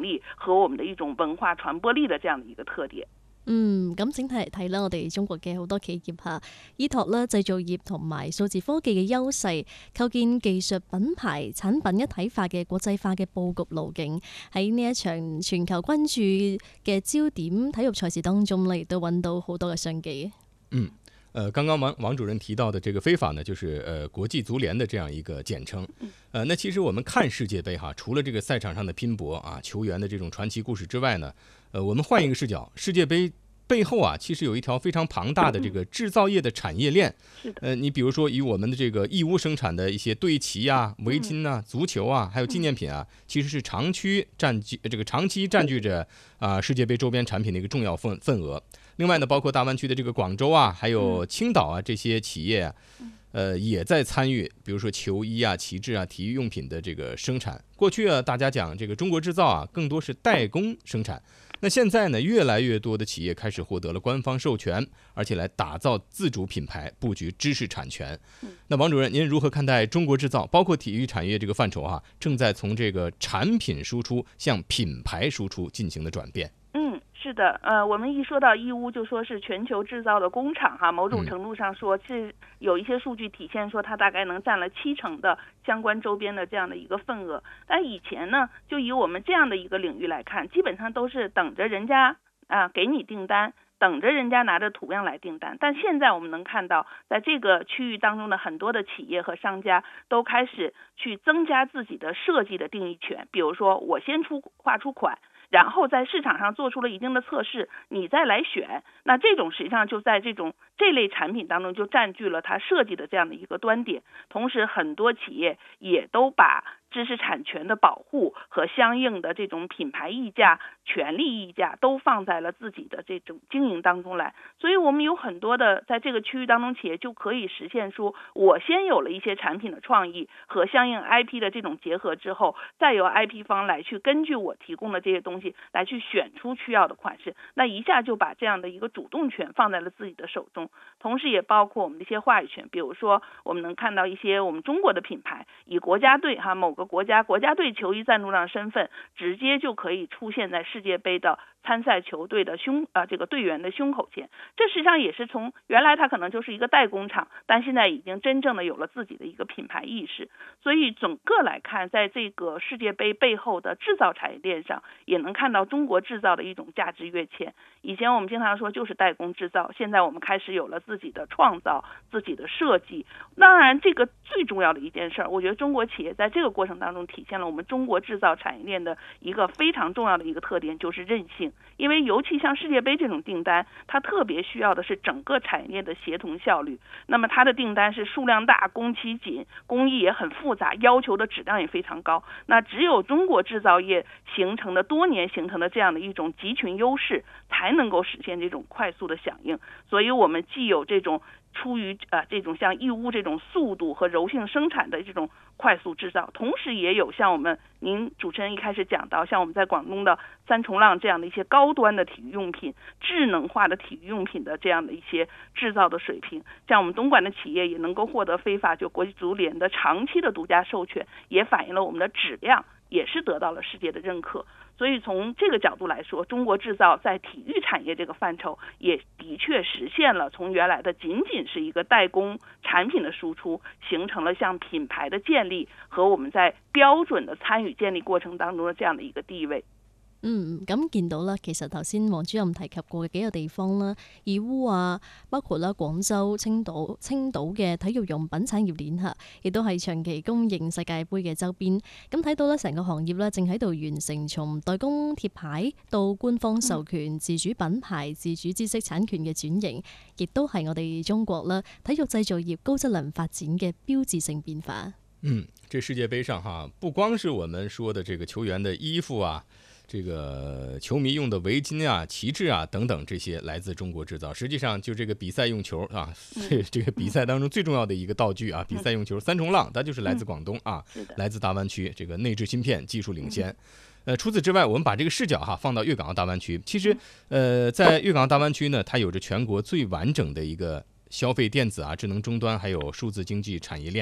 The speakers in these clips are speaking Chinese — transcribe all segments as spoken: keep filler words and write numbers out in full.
力和我们的一種文化傳播力的這樣的一個特點。 嗯，咁整體嚟睇啦，我哋中國嘅好多企業嚇，依託啦製造業同埋數字科技嘅優勢，構建技術品牌產品一體化嘅國際化嘅佈局路徑，喺呢一場全球關注嘅焦點體育賽事當中呢，亦都揾到好多嘅商機。 嗯。呃，刚刚王王主任提到的这个非法呢，就是呃国际足联的这样一个简称。呃，那其实我们看世界杯哈，除了这个赛场上的拼搏啊，球员的这种传奇故事之外呢，呃，我们换一个视角，世界杯背后啊，其实有一条非常庞大的这个制造业的产业链。呃，你比如说以我们的这个义乌生产的一些队旗啊、围巾啊、足球啊，还有纪念品啊，其实是长期占据这个长期占据着啊、呃、世界杯周边产品的一个重要份份额。另外呢，包括大湾区的这个广州啊，还有青岛啊这些企业啊，呃，也在参与，比如说球衣啊、旗帜啊、体育用品的这个生产。过去啊，大家讲这个中国制造啊，更多是代工生产。那现在呢，越来越多的企业开始获得了官方授权，而且来打造自主品牌，布局知识产权。那王主任，您如何看待中国制造，包括体育产业这个范畴啊，正在从这个产品输出向品牌输出进行的转变？ 嗯。是的，呃，我们一说到义乌就说是全球制造的工厂哈，某种程度上说是有一些数据体现说它大概能占了七成的相关周边的这样的一个份额。但以前呢，就以我们这样的一个领域来看，基本上都是等着人家啊、呃、给你订单，等着人家拿着图样来订单。但现在我们能看到，在这个区域当中的很多的企业和商家都开始去增加自己的设计的定义权，比如说我先出画出款，然后在市场上做出了一定的测试，你再来选。那这种实际上就在这种这类产品当中就占据了它设计的这样的一个端点。同时很多企业也都把知识产权的保护和相应的这种品牌溢价、权利溢价都放在了自己的这种经营当中来。所以我们有很多的在这个区域当中企业就可以实现出，我先有了一些产品的创意和相应 I P 的这种结合之后，再由 I P 方来去根据我提供的这些东西来去选出需要的款式，那一下就把这样的一个主动权放在了自己的手中。同时也包括我们的一些话语权，比如说我们能看到一些我们中国的品牌以国家队哈某个国家国家队球衣赞助商身份，直接就可以出现在世界杯的参赛球队的胸啊、呃、这个队员的胸口前。这实际上也是从原来它可能就是一个代工厂，但现在已经真正的有了自己的一个品牌意识。所以整个来看，在这个世界杯背后的制造产业链上，也能看到中国制造的一种价值跃迁。以前我们经常说就是代工制造，现在我们开始有了自己的创造、自己的设计。当然这个最重要的一件事，我觉得中国企业在这个过程当中体现了我们中国制造产业链的一个非常重要的一个特点，就是韧性。因为尤其像世界杯这种订单，它特别需要的是整个产业链的协同效率。那么它的订单是数量大、工期紧、工艺也很复杂，要求的质量也非常高。那只有中国制造业形成的多年形成的这样的一种集群优势，才能够实现这种快速的响应。所以我们既有这种出于呃这种像义乌这种速度和柔性生产的这种快速制造，同时也有像我们您主持人一开始讲到，像我们在广东的三重浪这样的一些高端的体育用品、智能化的体育用品的这样的一些制造的水平。像我们东莞的企业也能够获得非法就国际足联的长期的独家授权，也反映了我们的质量也是得到了世界的认可。所以从这个角度来说，中国制造在体育产业这个范畴也的确实现了从原来的仅仅是一个代工产品的输出，形成了像品牌的建立和我们在標準的參與建立過程當中的這樣的一個地位。 嗯，咁見到啦，其實頭先黃主任提及過嘅幾個地方啦，義烏啊，包括啦廣州、青島、青島嘅體育用品產業鏈嚇，亦都係長期供應世界盃嘅周邊。咁睇到咧，成個行業咧正喺度完成從代工貼牌到官方授權、自主品牌、自主知識產權嘅轉型，亦都係我哋中國啦體育製造業高質能發展嘅標誌性變化。 嗯，這世界盃上哈，不光是我們說的這個球員的衣服啊。这个球迷用的围巾啊、旗帜啊等等，这些来自中国制造。实际上，就这个比赛用球啊，这这个比赛当中最重要的一个道具啊，比赛用球三重浪，它就是来自广东啊，来自大湾区，这个内置芯片，技术领先。呃，除此之外，我们把这个视角哈放到粤港澳大湾区，其实呃，在粤港澳大湾区呢，它有着全国最完整的一个消费电子啊、智能终端还有数字经济产业链。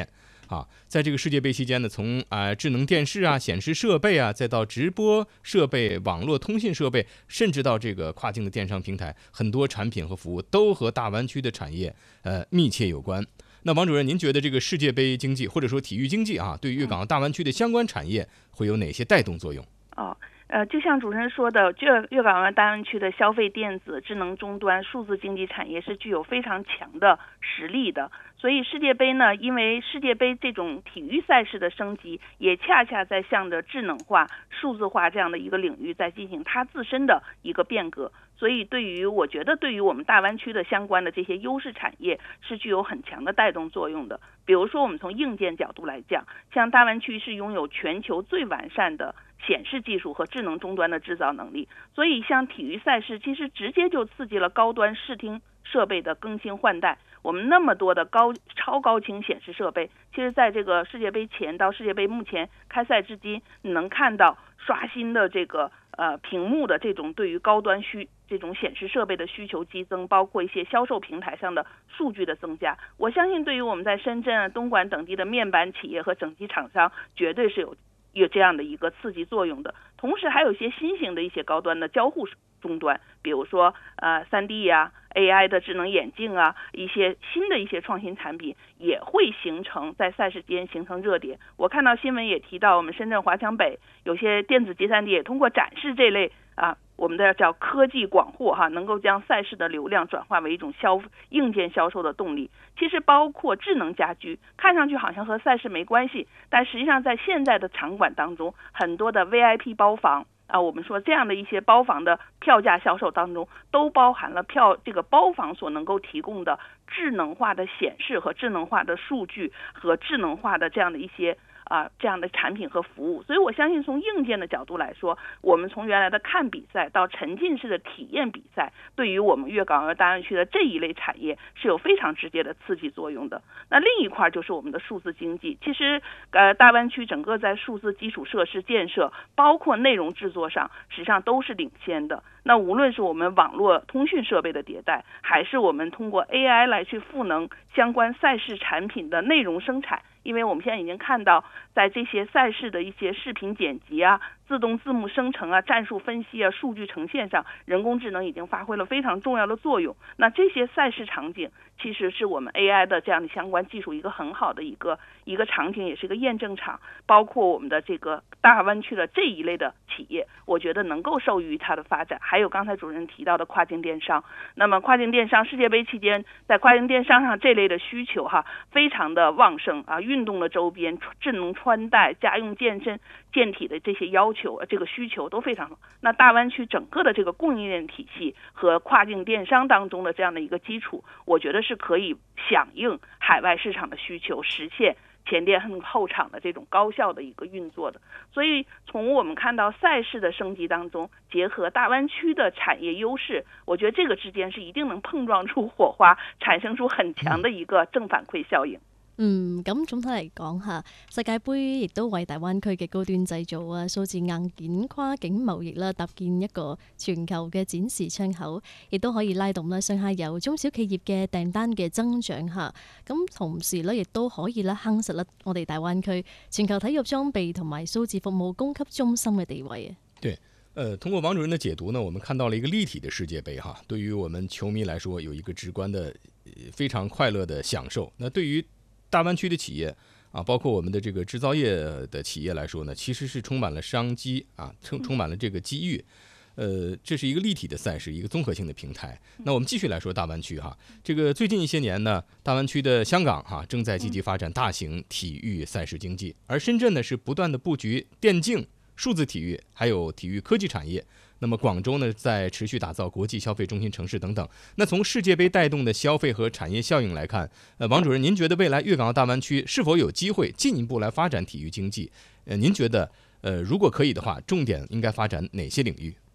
啊，在这个世界杯期间呢，从啊、呃、智能电视啊、显示设备啊，再到直播设备、网络通信设备，甚至到这个跨境的电商平台，很多产品和服务都和大湾区的产业呃密切有关。那王主任，您觉得这个世界杯经济或者说体育经济啊，对于粤港澳大湾区的相关产业会有哪些带动作用？ 哦。呃，就像主持人说的，粤粤港澳大湾区的消费电子、智能终端、数字经济产业是具有非常强的实力的。所以世界杯呢，因为世界杯这种体育赛事的升级，也恰恰在向着智能化、数字化这样的一个领域在进行它自身的一个变革。所以对于我觉得对于我们大湾区的相关的这些优势产业是具有很强的带动作用的。比如说我们从硬件角度来讲，像大湾区是拥有全球最完善的显示技术和智能终端的制造能力，所以像体育赛事其实直接就刺激了高端视听设备的更新换代。我们那么多的高超高清显示设备，其实在这个世界杯前到世界杯目前开赛至今，你能看到刷新的这个呃屏幕的这种对于高端需这种显示设备的需求激增，包括一些销售平台上的数据的增加。我相信对于我们在深圳啊、东莞等地的面板企业和整机厂商，绝对是有有这样的一个刺激作用的。同时还有一些新型的一些高端的交互终端，比如说呃 三 D 呀、啊、A I 的智能眼镜啊，一些新的一些创新产品也会形成在赛事间形成热点。我看到新闻也提到，我们深圳华强北有些电子集散地也通过展示这类啊我们的叫科技广货哈，能够将赛事的流量转化为一种消硬件销售的动力。其实包括智能家居，看上去好像和赛事没关系，但实际上在现在的场馆当中，很多的 V I P 包房啊，我们说这样的一些包房的票价销售当中，都包含了票这个包房所能够提供的智能化的显示和智能化的数据和智能化的这样的一些啊，这样的产品和服务。所以我相信从硬件的角度来说，我们从原来的看比赛到沉浸式的体验比赛，对于我们粤港澳大湾区的这一类产业是有非常直接的刺激作用的。那另一块就是我们的数字经济，其实呃大湾区整个在数字基础设施建设，包括内容制作上，实际上都是领先的。那无论是我们网络通讯设备的迭代，还是我们通过 A I 来去赋能相关赛事产品的内容生产，因为我们现在已经看到，在这些赛事的一些视频剪辑啊、自动字幕生成啊、战术分析啊、数据呈现上，人工智能已经发挥了非常重要的作用。那这些赛事场景其实是我们 A I 的这样的相关技术一个很好的一个一个场景，也是一个验证场。包括我们的这个大湾区的这一类的企业，我觉得能够受益于它的发展。还有刚才主任提到的跨境电商，那么跨境电商世界杯期间，在跨境电商上这类的需求哈非常的旺盛啊，运动的周边、智能穿戴、家用健身健体的这些要求，这个需求都非常好。那大湾区整个的这个供应链体系和跨境电商当中的这样的一个基础，我觉得是可以响应海外市场的需求，实现前店后厂的这种高效的一个运作的。所以从我们看到赛事的升级当中，结合大湾区的产业优势，我觉得这个之间是一定能碰撞出火花，产生出很強的一個正反饋效應。 嗯，咁總體嚟講嚇，世界盃亦都為大灣區嘅高端製造啊、數字硬件、跨境貿易啦，搭建一個全球嘅展示窗口，亦都可以拉動咧上下游中小企業嘅訂單嘅增長嚇。咁同時咧，亦都可以咧夯實咧我哋大灣區全球體育裝備同埋數字服務供給中心嘅地位啊。 對。呃，通過王主任的解讀呢，我們看到了一個立體的世界杯哈，對於我們球迷來說有一個直觀的、非常快樂的享受。那對於大灣區的企業啊，包括我們的這個製造業的企業來說呢，其實是充滿了商機啊，充充滿了這個機遇。呃，這是一個立體的賽事，一個綜合性的平台。那我們繼續來說大灣區哈，這個最近一些年呢，大灣區的香港哈正在積極發展大型體育賽事經濟，而深圳呢是不斷的佈局電競、數字體育還有體育科技產業。那麼廣州呢在持續打造國際消費中心城市等等。那從世界杯帶動的消費和產業效應來看，呃，王主任，您覺得未來粵港澳大灣區是否有機會進一步來發展體育經濟？呃，您覺得呃如果可以的話，重點應該發展哪些領域？ 呃，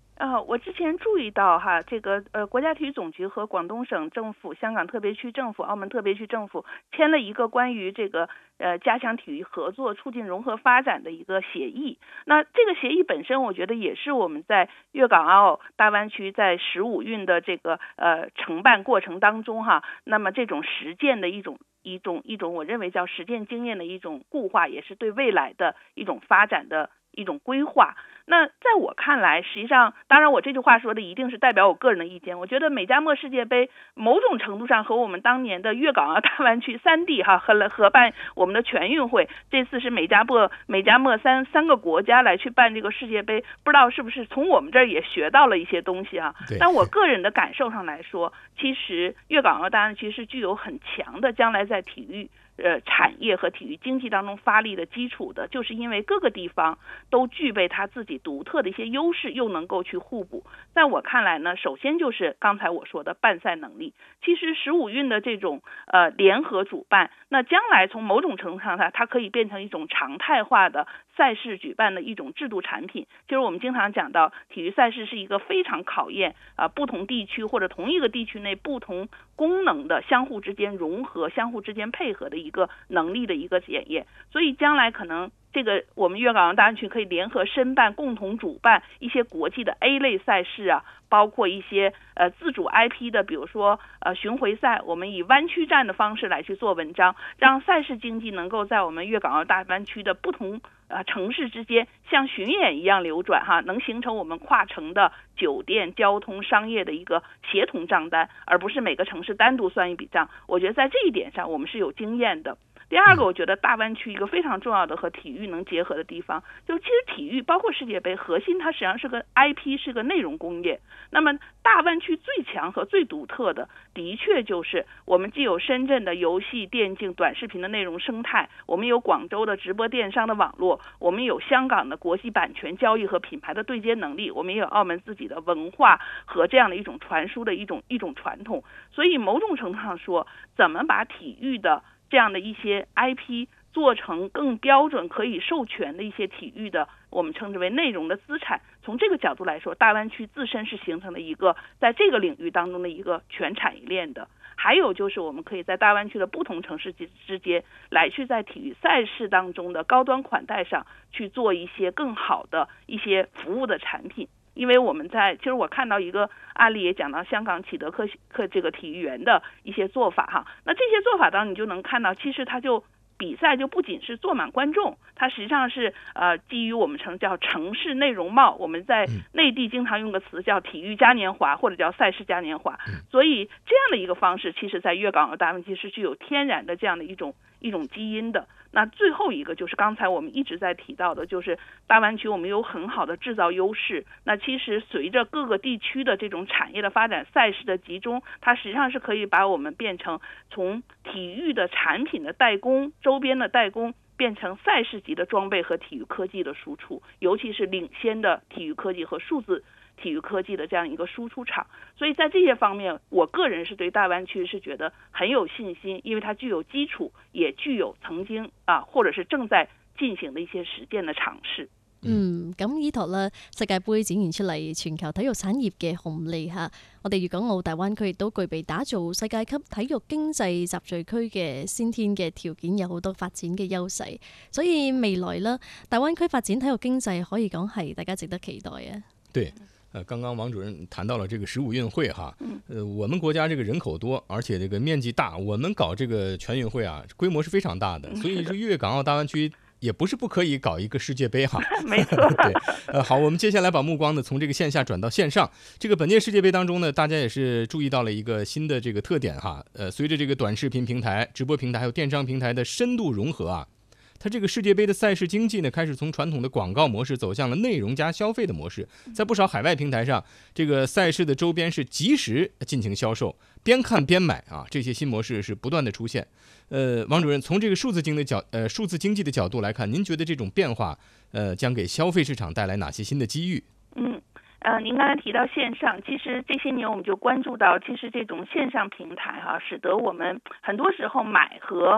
我之前注意到哈，这个呃国家体育总局和广东省政府、香港特别区政府、澳门特别区政府签了一个关于这个呃加强体育合作、促进融合发展的一个协议。那这个协议本身，我觉得也是我们在粤港澳大湾区在十五运的这个呃承办过程当中哈，那么这种实践的一种。一种一种我认为叫实践经验的一种固化，也是对未来的一种发展的一种规划。那在我看来，实际上，当然我这句话说的一定是代表我个人的意见。我觉得美加墨世界杯某种程度上和我们当年的粤港澳大湾区三地哈合了合办我们的全运会，这次是美加墨美加墨三三个国家来去办这个世界杯，不知道是不是从我们这儿也学到了一些东西啊？但我个人的感受上来说，其实粤港澳大湾区是具有很强的将来在体育。呃，产业和体育经济当中发力的基础的，就是因为各个地方都具备它自己独特的一些优势，又能够去互补。在我看来呢，首先就是刚才我说的办赛能力。其实十五运的这种呃联合主办，那将来从某种程度上它它可以变成一种常态化的赛事举办的一种制度产品。就是我们经常讲到，体育赛事是一个非常考验啊、呃、不同地区或者同一个地区内不同功能的相互之间融合、相互之间配合的一个能力的一个检验。所以将来可能这个我们粤港澳大湾区可以联合申办、共同主办一些国际的 A 类赛事啊，包括一些呃自主 I P 的，比如说呃巡回赛，我们以湾区战的方式来去做文章，让赛事经济能够在我们粤港澳大湾区的不同呃城市之间像巡演一样流转哈，能形成我们跨城的酒店、交通、商业的一个协同账单，而不是每个城市单独算一笔账。我觉得在这一点上我们是有经验的。第二个，我觉得大湾区一个非常重要的和体育能结合的地方，就其实体育包括世界杯核心，它实际上是个 I P， 是个内容工业。那么大湾区最强和最独特的，的确就是我们既有深圳的游戏、电竞、短视频的内容生态，我们有广州的直播电商的网络，我们有香港的国际版权交易和品牌的对接能力，我们也有澳门自己的文化和这样的一种传输的一种一种传统。所以某种程度上说，怎么把体育的这样的一些 I P 做成更标准可以授权的一些体育的，我们称之为内容的资产。从这个角度来说，大湾区自身是形成了一个在这个领域当中的一个全产业链的。还有就是我们可以在大湾区的不同城市之间来去在体育赛事当中的高端款待上去做一些更好的一些服务的产品。因为我们在，其实我看到一个案例也讲到香港启德科科这个体育园的一些做法哈，那这些做法当中你就能看到，其实它就比赛就不仅是坐满观众，它实际上是呃基于我们称叫城市内容貌，我们在内地经常用个词叫体育嘉年华或者叫赛事嘉年华，所以这样的一个方式，其实在粤港澳大湾区是具有天然的这样的一种一种基因的。那最后一个就是刚才我们一直在提到的，就是大湾区我们有很好的制造优势。那其实随着各个地区的这种产业的发展、赛事的集中，它实际上是可以把我们变成从体育的产品的代工、周边的代工，变成赛事级的装备和体育科技的输出，尤其是领先的体育科技和数字体育科技的这样一个输出场。所以在这些方面，我个人是对大湾区是觉得很有信心，因为它具有基础，也具有曾经啊或者是正在進行的一些實踐的嘗試。 嗯，咁依托啦，世界盃展現出嚟全球體育產業嘅紅利嚇，我哋粵港澳大灣區亦都具備打造世界級體育經濟集聚區嘅先天嘅條件，有好多發展嘅優勢。所以未來啦，大灣區發展體育經濟可以講係大家值得期待啊。 對。呃，刚刚王主任谈到了这个十五运会哈，呃，我们国家这个人口多，而且这个面积大，我们搞这个全运会啊，规模是非常大的，所以这粤港澳大湾区也不是不可以搞一个世界杯哈。 没错。 对，呃，好，我们接下来把目光呢从这个线下转到线上。这个本届世界杯当中呢，大家也是注意到了一个新的这个特点哈，呃，随着这个短视频平台、直播平台还有电商平台的深度融合啊。它这个世界杯的赛事经济呢，开始从传统的广告模式走向了内容加消费的模式。在不少海外平台上，这个赛事的周边是及时进行销售，边看边买啊，这些新模式是不断的出现。呃，王主任，从这个数字经的角呃数字经济的角度来看，您觉得这种变化呃将给消费市场带来哪些新的机遇？ 嗯。呃，您刚才提到线上，其实这些年我们就关注到，其实这种线上平台哈、啊，使得我们很多时候买和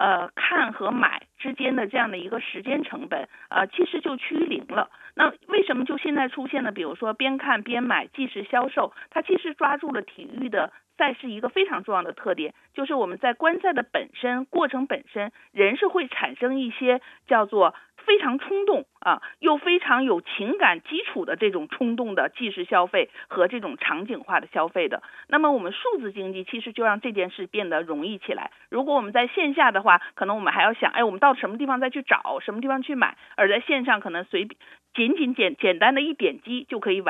呃看和买之间的这样的一个时间成本，呃其实就趋于零了。那为什么就现在出现了，比如说边看边买即时销售，它其实抓住了体育的赛事一个非常重要的特点，就是我们在观赛的本身过程本身，人是会产生一些叫做非常冲动啊，又非常有情感基础的这种冲动的即时消费和这种场景化的消费的。那么我们数字经济其实就让这件事变得容易起来。如果我们在线下的话，可能我们还要想，哎，我们到什么地方再去找，什么地方去买，而在线上可能随便仅仅简简单的一点击就可以完